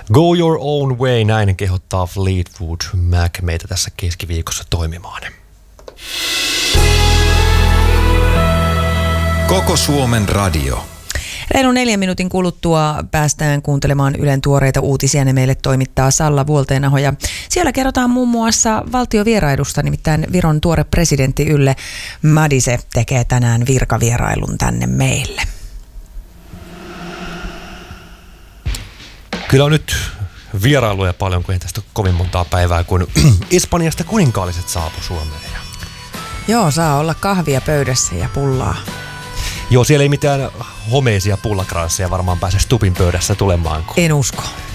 Go your own way, näin kehottaa Fleetwood Mac meitä tässä keskiviikossa toimimaan. Koko Suomen radio. Reilun 4 minuutin kuluttua päästään kuuntelemaan Ylen tuoreita uutisia. Ne meille toimittaa Salla Vuolteenaho. Ja siellä kerrotaan muun muassa valtiovierailusta, nimittäin Viron tuore presidentti Yle Madise tekee tänään virkavierailun tänne meille. Kyllä on nyt vierailuja paljon, kun ei tästä ole kovin montaa päivää, kun Espanjasta kuninkaalliset saapu Suomeen. Joo, saa olla kahvia pöydässä ja pullaa. Joo, siellä ei mitään homeisia pullakransseja varmaan pääse Stupin pöydässä tulemaan. En usko.